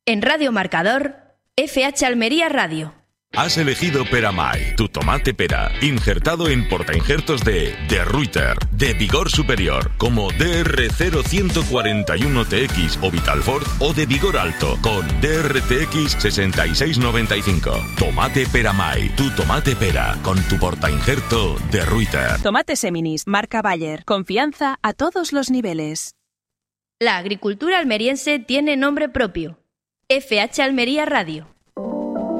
En Radio Marcador, FH Almería Radio. Has elegido Peramay, tu tomate pera, injertado en portainjertos de Reuter, de vigor superior, como DR0141TX o Vitalfort, o de vigor alto, con DRTX 6695. Tomate Peramay, tu tomate pera, con tu portainjerto de Reuter. Tomate Seminis, marca Bayer. Confianza a todos los niveles. La agricultura almeriense tiene nombre propio. FH Almería Radio.